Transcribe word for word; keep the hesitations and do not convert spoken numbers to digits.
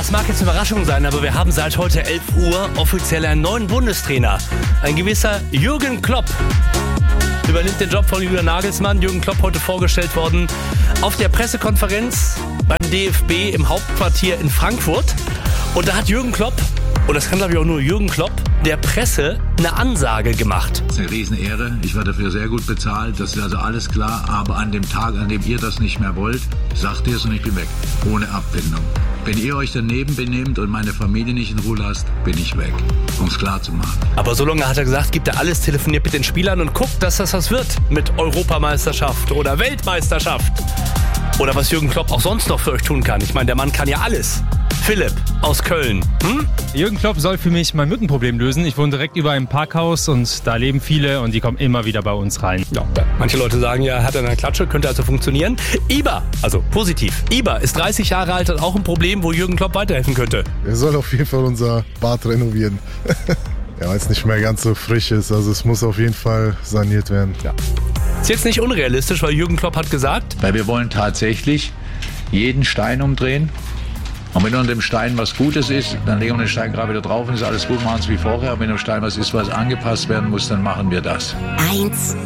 das mag jetzt eine Überraschung sein, aber wir haben seit heute elf Uhr offiziell einen neuen Bundestrainer. Ein gewisser Jürgen Klopp übernimmt den Job von Julian Nagelsmann. Jürgen Klopp heute vorgestellt worden auf der Pressekonferenz beim D F B im Hauptquartier in Frankfurt. Und da hat Jürgen Klopp, und das kann glaube ich auch nur Jürgen Klopp, der Presse eine Ansage gemacht. Das ist eine Riesenehre. Ich werde dafür sehr gut bezahlt. Das ist also alles klar. Aber an dem Tag, an dem ihr das nicht mehr wollt, sagt ihr es und ich bin weg. Ohne Abbindung. Wenn ihr euch daneben benehmt und meine Familie nicht in Ruhe lasst, bin ich weg. Um es klar zu machen. Aber so lange hat er gesagt, gibt er alles, telefoniert mit den Spielern und guckt, dass das was wird mit Europameisterschaft oder Weltmeisterschaft. Oder was Jürgen Klopp auch sonst noch für euch tun kann. Ich meine, der Mann kann ja alles. Philipp aus Köln. Hm? Jürgen Klopp soll für mich mein Mückenproblem lösen. Ich wohne direkt über einem Parkhaus und da leben viele und die kommen immer wieder bei uns rein. Ja, manche Leute sagen ja, hat er eine Klatsche, könnte also funktionieren. Iber, also positiv. Iber ist dreißig Jahre alt, hat auch ein Problem, wo Jürgen Klopp weiterhelfen könnte. Er soll auf jeden Fall unser Bad renovieren. Ja, weil es nicht mehr ganz so frisch ist. Also es muss auf jeden Fall saniert werden. Ja. Ist jetzt nicht unrealistisch, weil Jürgen Klopp hat gesagt, Weil wir wollen tatsächlich jeden Stein umdrehen. Und wenn unter dem Stein was Gutes ist, dann legen wir den Stein gerade wieder drauf und ist alles gut, machen es wie vorher. Und wenn am Stein was ist, was angepasst werden muss, dann machen wir das. eins